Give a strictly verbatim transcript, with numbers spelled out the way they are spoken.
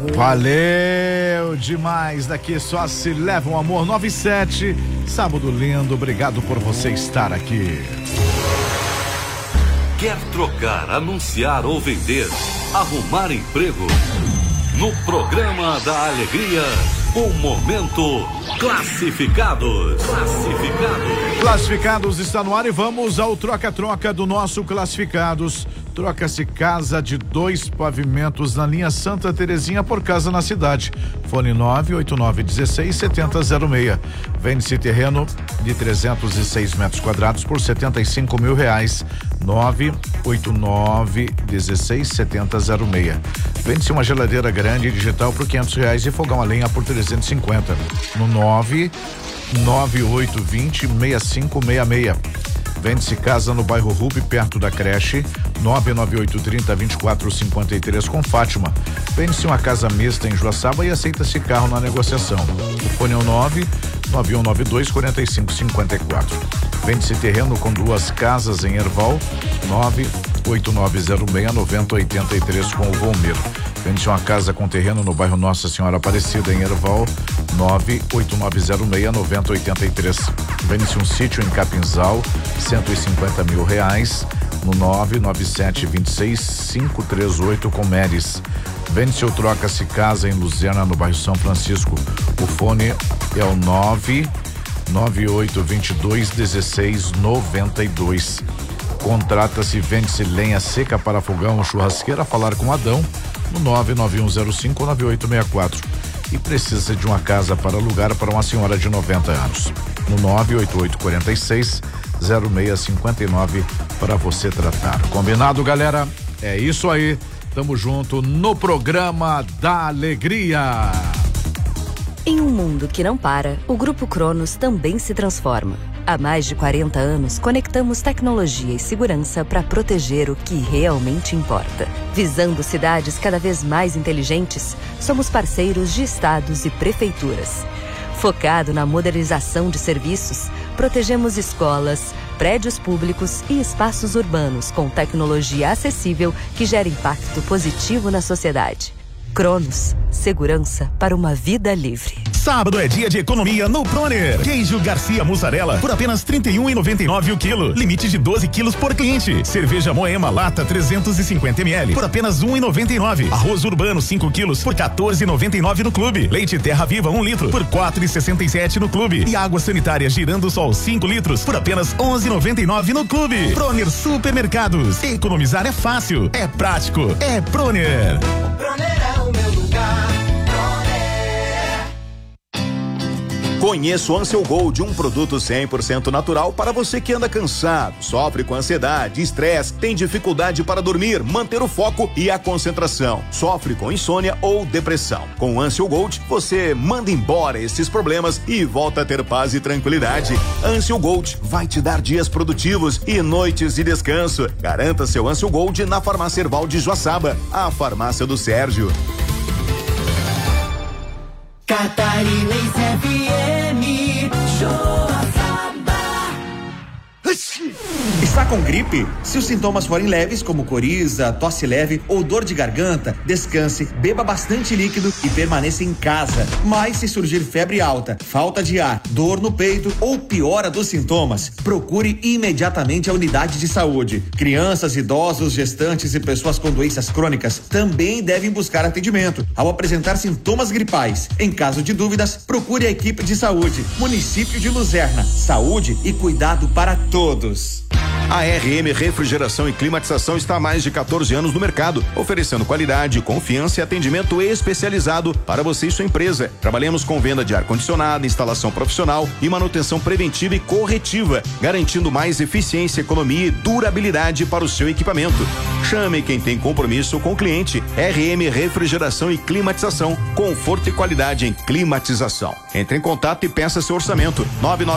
Valeu demais. Daqui só se leva um amor. Nove e sete, sábado lindo. Obrigado por você estar aqui. Quer trocar, anunciar ou vender? Arrumar emprego? No programa da Alegria, o momento Classificados. Classificados. Classificados está no ar e vamos ao troca-troca do nosso Classificados. Troca-se casa de dois pavimentos na linha Santa Terezinha por casa na cidade. Fone nove oito nove um seis sete zero zero seis. Vende-se terreno de trezentos e seis metros quadrados por setenta e cinco mil reais. nove oito nove um seis sete zero zero seis. Vende-se uma geladeira grande digital por quinhentos reais e fogão a lenha por trezentos e cinquenta. No nove nove oito dois zero seis cinco seis seis. Vende-se casa no bairro Rubi, perto da creche. nove nove oito três zero dois quatro cinco três com Fátima. Vende-se uma casa mista em Joaçaba e aceita-se carro na negociação. O fone é o nove nove um nove dois quatro cinco cinco quatro. Vende-se terreno com duas casas em Erval. nove oito nove zero seis nove zero oito três com o Volmir. Vende-se uma casa com terreno no bairro Nossa Senhora Aparecida em Erval. nove oito nove zero seis nove zero oito três. Vende-se um sítio em Capinzal, cento e cinquenta mil reais, no nove nove sete dois seis cinco três oito com Meres. Vende-se ou troca-se casa em Luzerna, no bairro São Francisco. O fone é o nove nove oito dois dois um seis nove dois. Contrata-se, vende-se lenha seca para fogão ou churrasqueira. Falar com Adão no nove nove um zero cinco nove oito seis quatro. E precisa de uma casa para alugar para uma senhora de noventa anos. No nove oito oito quatro seis zero seis cinco nove para você tratar. Combinado, galera? É isso aí. Tamo junto no programa da Alegria. Em um mundo que não para, o Grupo Cronos também se transforma. Há mais de quarenta anos, conectamos tecnologia e segurança para proteger o que realmente importa. Visando cidades cada vez mais inteligentes, somos parceiros de estados e prefeituras. Focado na modernização de serviços, protegemos escolas, prédios públicos e espaços urbanos com tecnologia acessível que gera impacto positivo na sociedade. Cronos, segurança para uma vida livre. Sábado é dia de economia no Proner. Queijo Garcia Mussarela por apenas trinta e um reais e noventa e nove o quilo. Limite de doze quilos por cliente. Cerveja Moema lata trezentos e cinquenta mililitros por apenas um real e noventa e nove. Arroz urbano cinco quilos por quatorze reais e noventa e nove no clube. Leite Terra Viva um litro por quatro reais e sessenta e sete no clube. E água sanitária Girando Sol cinco litros por apenas onze reais e noventa e nove no clube. Proner Supermercados. Economizar é fácil, é prático, é Proner. Proner é o meu lugar. Conheça o Ansel Gold, um produto cem por cento natural para você que anda cansado, sofre com ansiedade, estresse, tem dificuldade para dormir, manter o foco e a concentração, sofre com insônia ou depressão. Com o Ansel Gold, você manda embora esses problemas e volta a ter paz e tranquilidade. Ansel Gold vai te dar dias produtivos e noites de descanso. Garanta seu Ansel Gold na Farmácia Erval de Joaçaba, a farmácia do Sérgio. Catarinense F M, Joaçaba. Está com gripe? Se os sintomas forem leves, como coriza, tosse leve ou dor de garganta, descanse, beba bastante líquido e permaneça em casa. Mas se surgir febre alta, falta de ar, dor no peito ou piora dos sintomas, procure imediatamente a unidade de saúde. Crianças, idosos, gestantes e pessoas com doenças crônicas também devem buscar atendimento ao apresentar sintomas gripais. Em caso de dúvidas, procure a equipe de saúde. Município de Luzerna. Saúde e cuidado para todos. A R M Refrigeração e Climatização está há mais de quatorze anos no mercado, oferecendo qualidade, confiança e atendimento especializado para você e sua empresa. Trabalhamos com venda de ar-condicionado, instalação profissional e manutenção preventiva e corretiva, garantindo mais eficiência, economia e durabilidade para o seu equipamento. Chame quem tem compromisso com o cliente. R M Refrigeração e Climatização, conforto e qualidade em climatização. Entre em contato e peça seu orçamento. nove nove